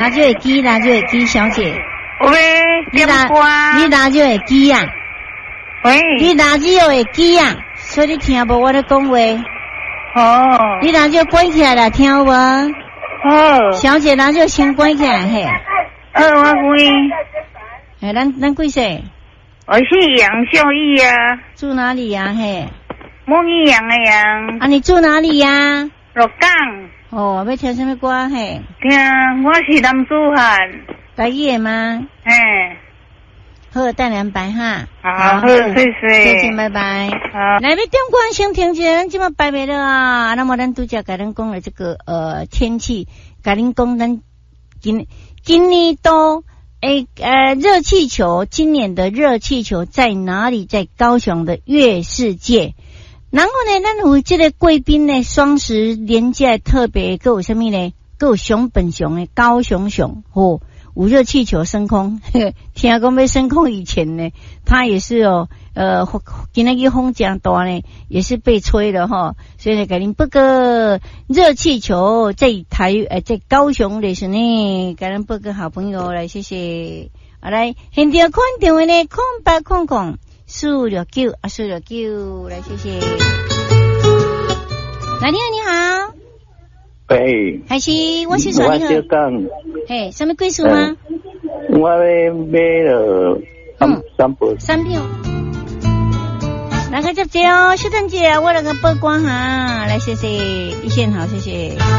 就会记，拿就会记，小姐。 喂， 你拿就会记啊。 喂， 你拿就会记啊，所以你听无我咧讲话。 哦， 你拿就关起来了，听有无？ 哦， 小姐，拿就先关起来嘿。 我贵。 哎，咱几岁？ 我是杨秀义啊。 住哪里呀？嘿。 木易杨的杨。 啊，你住哪里呀？ 鹿港。 哦，要听什么歌嘿？ 听，我是男子汉。 台语的吗？ 嘿。 好，淡蓝白哈。 好，谢谢。 再见，拜拜。 好。 来，要点歌先听一下，咱今麦拜拜了啊。那么咱拄则甲咱讲了这个天气，甲恁讲咱今年都热气球，今年的热气球在哪里？在高雄的月世界。然后呢，咱有这个贵宾呢，双十连假特别，还有什么呢？还有熊本熊的高雄熊哦，有热气球升空。听讲要升空以前呢，它也是今天个风这大呢，也是被吹了哈。所以呢，给您报个热气球在在高雄的时候呢，给您报个好朋友来，谢谢。好来，现场看电话呢，0800。469，来谢谢。来，你好。 喂。 还是我是说你好。 我讲。 嘿，什么贵数吗？ 我要买了3票。 来个接哦，小邓姐，我那个报关哈，来谢谢，一线好，谢谢。